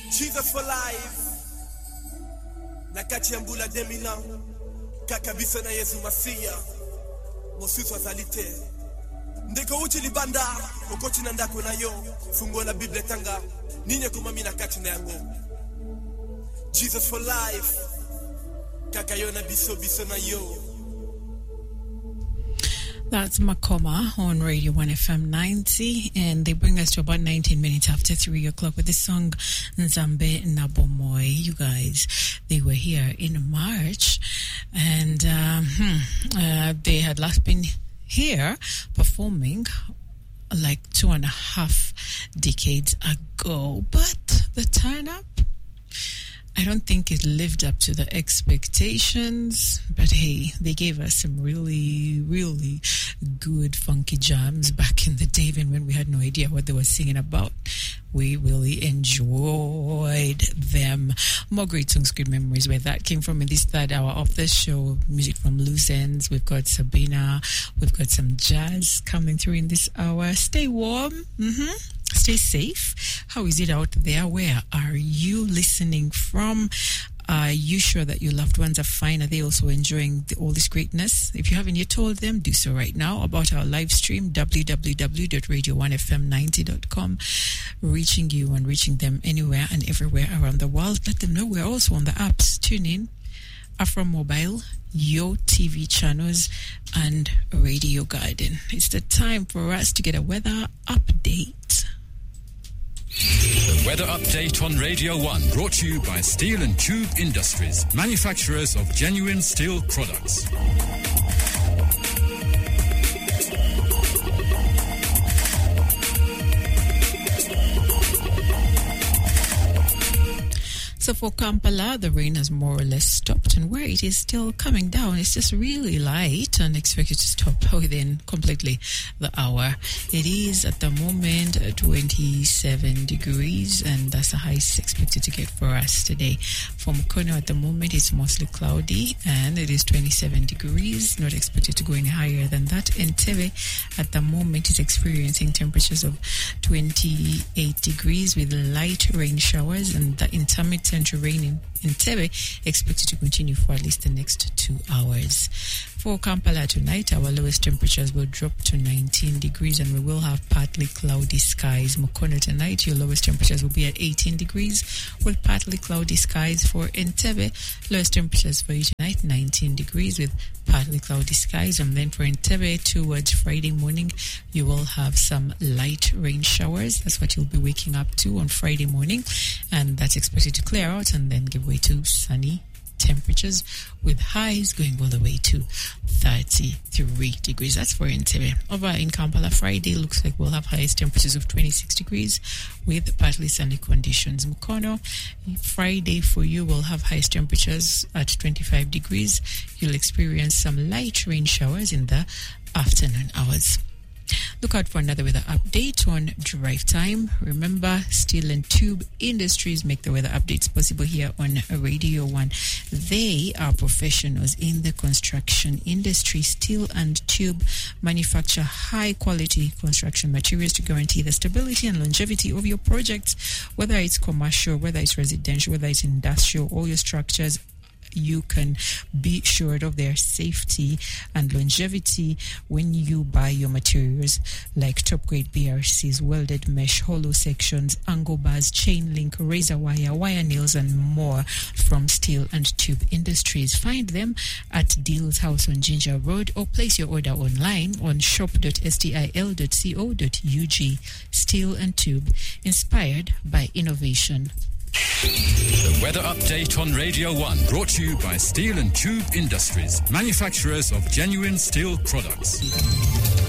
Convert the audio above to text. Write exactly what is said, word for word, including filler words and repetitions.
Jesus for life. Nakati ya mbula demina kakabisa na Yesu Masia Mosusu azalite ndeko uchi libanda okochi na ndako na yo fungo na Biblia tanga ninye kumami na kati na yango Jesus for life kaka yo na biso biso na yo. That's Makoma on Radio one F M ninety, and they bring us to about nineteen minutes after three o'clock with the song Nzambe Nabomoy. You guys, they were here in March, and um, uh, they had last been here performing like two and a half decades ago, but the turn up, I don't think it lived up to the expectations, but hey, they gave us some really, really good funky jams back in the day, even when we had no idea what they were singing about. We really enjoyed them. More great songs, good memories where that came from in this third hour of the show. Music from Loose Ends. We've got Sabina. We've got some jazz coming through in this hour. Stay warm. Mm-hmm. Stay safe. How is it out there? Where are you listening from? Are you sure that your loved ones are fine? Are they also enjoying the, all this greatness? If you haven't yet told them, do so right now about our live stream, w w w dot radio one f m ninety dot com, reaching you and reaching them anywhere and everywhere around the world. Let them know we're also on the apps. Tune in, Afro Mobile, Yo T V channels, and Radio Garden. It's the time for us to get a weather update. The weather update on Radio one, brought to you by Steel and Tube Industries, manufacturers of genuine steel products. So for Kampala, the rain has more or less stopped, and where it is still coming down, it's just really light and expected to stop within completely the hour. It is at the moment twenty-seven degrees, and that's the highest expected to get for us today. For Mukono at the moment, it's mostly cloudy, and it is twenty-seven degrees, not expected to go any higher than that. Entebbe at the moment is experiencing temperatures of twenty-eight degrees with light rain showers, and the intermittent rain in Entebbe expected to continue for at least the next two hours. For Kampala tonight, our lowest temperatures will drop to nineteen degrees, and we will have partly cloudy skies. Mukono tonight, your lowest temperatures will be at eighteen degrees with partly cloudy skies. For Entebbe, lowest temperatures for you tonight, nineteen degrees with partly cloudy skies. And then for Entebbe, towards Friday morning, you will have some light rain showers. That's what you'll be waking up to on Friday morning, and that's expected to clear out and then give way to sunny temperatures with highs going all the way to thirty-three degrees. That's for Entebbe. Over in Kampala, Friday looks like we'll have highest temperatures of twenty-six degrees with partly sunny conditions. Mukono, Friday for you will have highest temperatures at twenty-five degrees. You'll experience some light rain showers in the afternoon hours. Look out for another weather update on Drive Time. Remember, Steel and Tube Industries make the weather updates possible here on Radio one. They are professionals in the construction industry. Steel and Tube manufacture high-quality construction materials to guarantee the stability and longevity of your projects, whether it's commercial, whether it's residential, whether it's industrial, all your structures. You can be assured of their safety and longevity when you buy your materials like top-grade B R Cs, welded mesh, hollow sections, angle bars, chain link, razor wire, wire nails, and more from Steel and Tube Industries. Find them at Deal's House on Ginger Road, or place your order online on shop dot stil dot co dot ug. Steel and Tube, inspired by innovation. The weather update on Radio one, brought to you by Steel and Tube Industries, manufacturers of genuine steel products.